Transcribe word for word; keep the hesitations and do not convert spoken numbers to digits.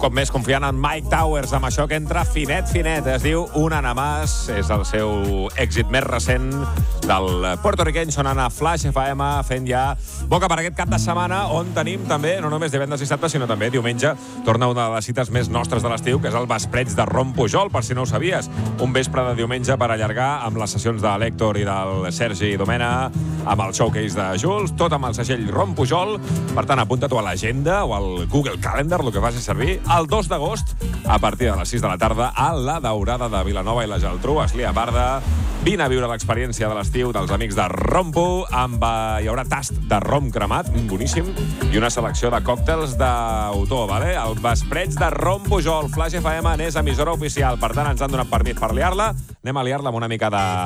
cop més confiant en Mike Towers, amb això que entra finet, finet. Es diu Un Ana Más, és el seu èxit més recent del puertorriqueny, sonant a Flash F M, fent ja boca per aquest cap de setmana, on tenim també, no només divendres i dissabte, sinó també diumenge, torna una de les cites més nostres de l'estiu, que és el Vespreig de Rom Pujol, per si no ho sabies. Un vespre de diumenge per allargar amb les sessions de l'Héctor i del Sergi Domena, amb el showcase de Jules, tot amb el segell Rom Pujol. Per tant, apunta-t'ho a l'agenda o al Google Calendar, el que faci servir, el dos d'agost, a partir de les sis de la tarda, a la Daurada de Vilanova i la Geltrú, a Eslia Barda. Vine a viure l'experiència de l'estiu dels amics de Rompo, amb, eh, hi haurà tast de rom cremat, boníssim, i una selecció de còctels d'autor, vale? El Vespreig de Rom Pujol, Flash F M n'és emissora oficial, per tant ens han donat permís per liar-la. Anem a liar-la amb una mica de